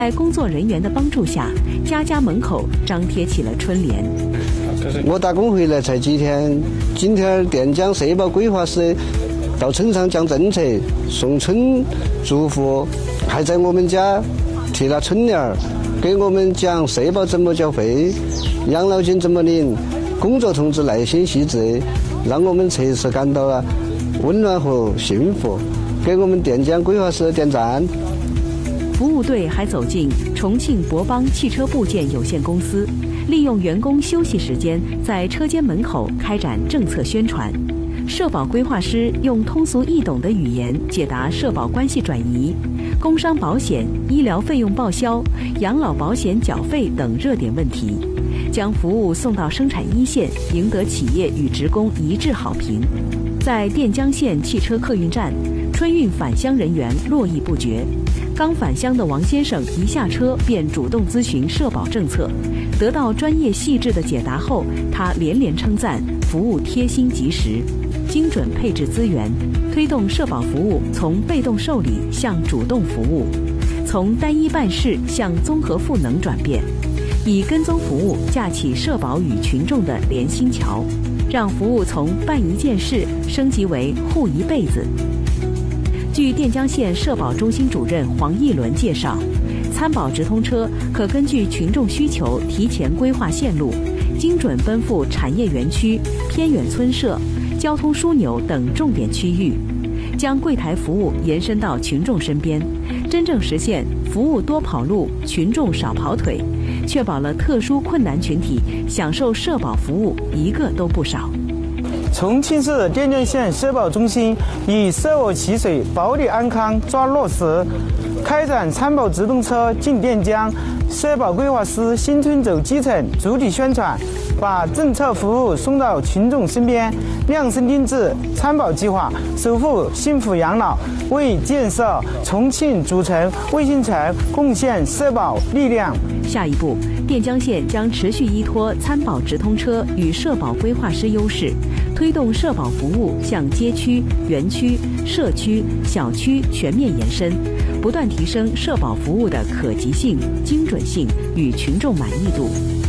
在工作人员的帮助下，家家门口张贴起了春联。 我打工回来才几天，今天店江社保规划师到村上讲政策，送春祝福，还在我们家贴了春联儿，给我们讲社保怎么缴费，养老金怎么领，工作通知耐心细致，让我们切实感到了温暖和幸福，给我们店江规划师点赞。 服务队还走进重庆博邦汽车部件有限公司，利用员工休息时间，在车间门口开展政策宣传。社保规划师用通俗易懂的语言解答社保关系转移、工伤保险、医疗费用报销、养老保险缴费等热点问题，将服务送到生产一线，赢得企业与职工一致好评。在垫江县汽车客运站，春运返乡人员络绎不绝。刚返乡的王先生一下车便主动咨询社保政策，得到专业细致的解答后，他连连称赞服务贴心及时，精准配置资源，推动社保服务从被动受理向主动服务，从单一办事向综合赋能转变，以跟踪服务架起社保与群众的连心桥，让服务从办一件事升级为护一辈子。据垫江县社保中心主任黄义伦介绍，参保直通车可根据群众需求提前规划线路，精准奔赴产业园区、偏远村社、交通枢纽等重点区域，将柜台服务延伸到群众身边，真正实现服务多跑路，群众少跑腿，确保了特殊困难群体享受社保服务一个都不少。 重庆市垫江县社保中心以社我齐水，保你安康抓落实，开展参保直通车进垫江、社保规划师新春走基层主体宣传，把政策服务送到群众身边，量身定制参保计划，守护幸福养老，为建设重庆主城卫星城贡献社保力量。 下一步，垫江县将持续依托参保直通车与社保规划师优势，推动社保服务向街区、园区、社区、小区全面延伸，不断提升社保服务的可及性、精准性与群众满意度。